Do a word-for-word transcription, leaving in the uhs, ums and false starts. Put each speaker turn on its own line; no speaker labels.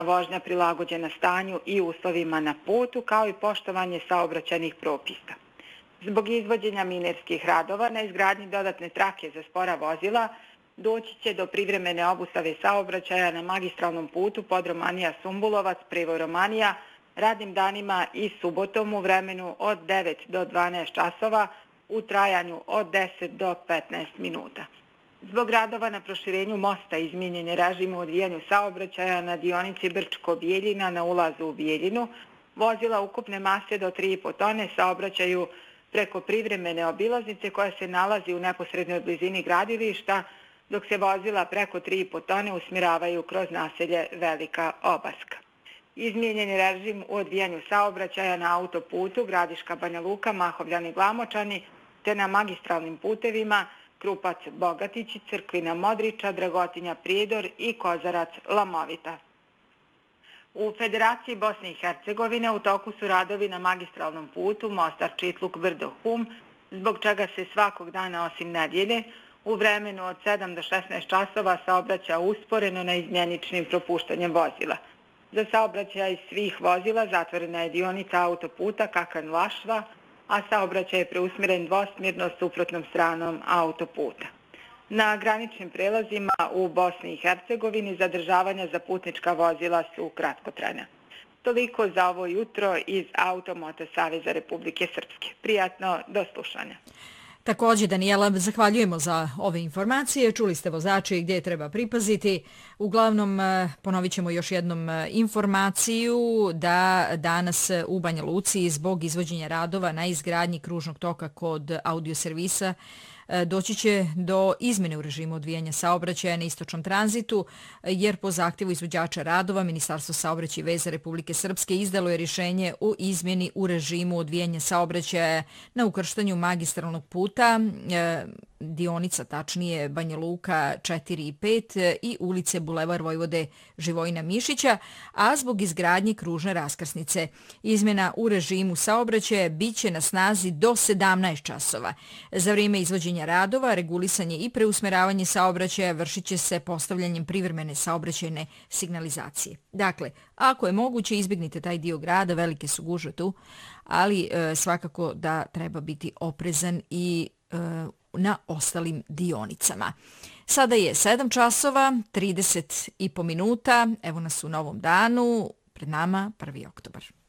vožnja prilagođena stanju i uslovima na putu, kao i poštovanje saobraćajnih propisa. Zbog izvođenja minerskih radova na izgradnji dodatne trake za spora vozila doći će do privremene obustave saobraćaja na magistralnom putu Podromanija-Sumbulovac, Prevoj-Romanija, radnim danima i subotom u vremenu od devet do dvanaest časova u trajanju od deset do petnaest minuta. Zbog radova na proširenju mosta izmijenjen je režim u odvijanju saobraćaja na dionici Brčko-Bijeljina na ulazu u Bijeljinu. Vozila ukupne mase do tri i po tone saobraćaju preko privremene obilaznice koja se nalazi u neposrednoj blizini gradilišta, dok se vozila preko tri i po tone usmjeravaju kroz naselje Velika Obaska. Izmijenjen je režim u odvijanju saobraćaja na autoputu Gradiška Banja Luka, Mahovljani Glamočani, te na magistralnim putevima Krupac Bogatići, Crkvina Modriča, Dragotinja Prijedor i Kozarac Lamovita. U Federaciji Bosne i Hercegovine u toku su radovi na magistralnom putu Mostar Čitluk Brdo Hum, zbog čega se svakog dana osim nedjelje u vremenu od sedam do šesnaest časova saobraća usporeno na izmjeničnim propuštanjem vozila. Za saobraćaj svih vozila zatvorena je dionica autoputa Kakan-Lašva, a saobraćaj je preusmjeren dvosmjerno suprotnom stranom autoputa. Na graničnim prelazima u Bosni i Hercegovini zadržavanja za putnička vozila su kratkotrajna. Toliko za ovo jutro iz Automoto Saveza Republike Srpske. Prijatno, do slušanja.
Također, Danijela, zahvaljujemo za ove informacije. Čuli ste vozači gdje treba pripaziti. Uglavnom, ponovit ćemo još jednom informaciju da danas u Banja Luci zbog izvođenja radova na izgradnji kružnog toka kod Audioservisa doći će do izmjene u režimu odvijanja saobraćaja na istočnom tranzitu, jer po zahtjevu izvođača radova Ministarstvo saobraćaja i veza Republike Srpske izdalo je rješenje o izmjeni u režimu odvijanja saobraćaja na ukrštanju magistralnog puta, dionica tačnije Banja Luka četiri i pet i ulice Bulevar Vojvode Živojina Mišića, a zbog izgradnje kružne raskrsnice. Izmjena u režimu saobraćaja bit će na snazi do sedamnaest časova. Za vrijeme izvođenja radova, regulisanje i preusmjeravanje saobraćaja vršit će se postavljanjem privremene saobraćajne signalizacije. Dakle, ako je moguće, izbjegnite taj dio grada, velike su gužve tu, ali e, svakako da treba biti oprezan i e, na ostalim dionicama. Sada je sedam časova, trideset i po minuta, evo nas u novom danu, pred nama prvi oktobar.